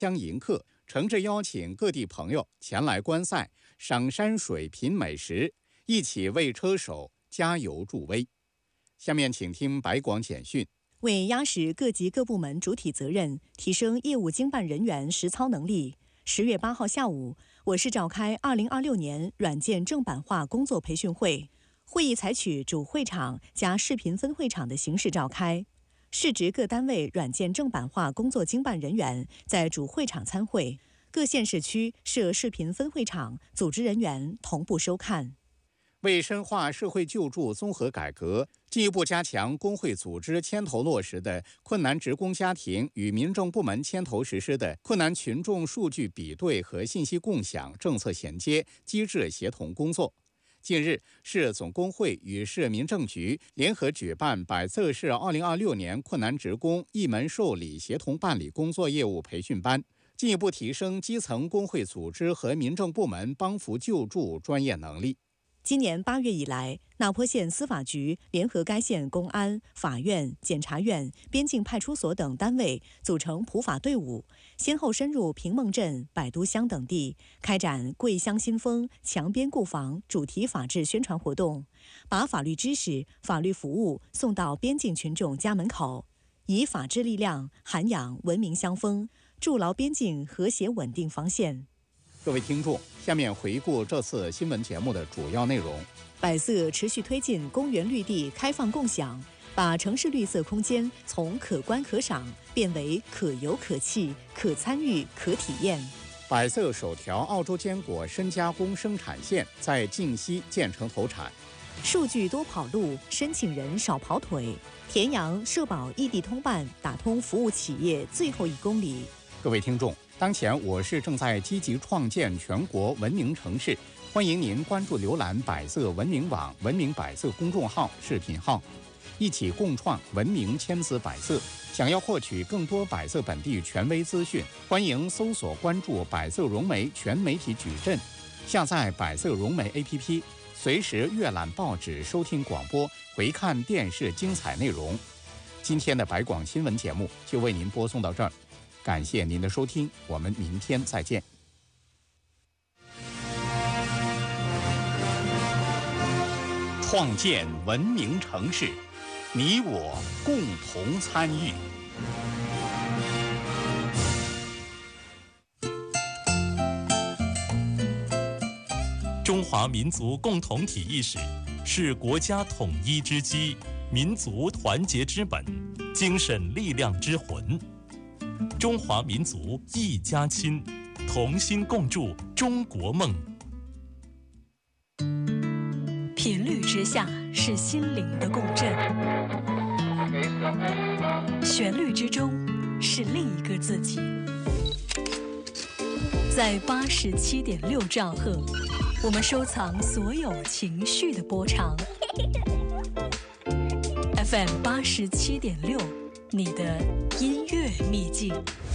乡迎客，诚挚邀请各地朋友前来观赛，赏山水、品美食，一起为车手加油助威。下面请听白广简讯。 为压实各级各部门主体责任，提升业务经办人员实操能力，10月8号下午，我市召开2026年软件正版化工作培训会。会议采取主会场加视频分会场的形式召开，市直各单位软件正版化工作经办人员在主会场参会，各县市区设视频分会场，组织人员同步收看。 为深化社会救助综合改革，进一步加强工会组织牵头落实的困难职工家庭与民政部门牵头实施的困难群众数据比对和信息共享政策衔接机制协同工作，近日，市总工会与市民政局联合举办百色市2026年困难职工一门受理协同办理工作业务培训班，进一步提升基层工会组织和民政部门帮扶救助专业能力。 今年8月以来，那坡县司法局联合该县公安、法院、检察院、边境派出所等单位，组成普法队伍，先后深入平孟镇、百都乡等地，开展桂乡新风、强边固防主题法治宣传活动，把法律知识、法律服务送到边境群众家门口，以法治力量涵养文明乡风，筑牢边境和谐稳定防线。 各位听众，下面回顾这次新闻节目的主要内容。 百色持续推进公园绿地开放共享，把城市绿色空间从可观可赏变为可游可憩、可参与、可体验。 百色首条澳洲坚果深加工生产线在靖西建成投产。 数据多跑路，申请人少跑腿。田阳社保异地通办打通服务企业最后1公里。 各位听众，当前我市正在积极创建全国文明城市，欢迎您关注浏览百色文明网、文明百色公众号、视频号，一起共创文明千姿百色。想要获取更多百色本地权威资讯，欢迎搜索关注百色融媒全媒体矩阵，下载百色融媒 APP， 随时阅览报纸、收听广播、回看电视精彩内容。今天的百广新闻节目就为您播送到这儿。感谢您的收听，我们明天再见。创建文明城市，你我共同参与。 中华民族共同体意识是国家统一之基，民族团结之本，精神力量之魂。中华民族一家亲，同心共筑中国梦。 频率之下是心灵的共振，旋律之中是另一个自己。在87.6兆赫，我们收藏所有情绪的波长。FM 87.6，你的音乐秘境。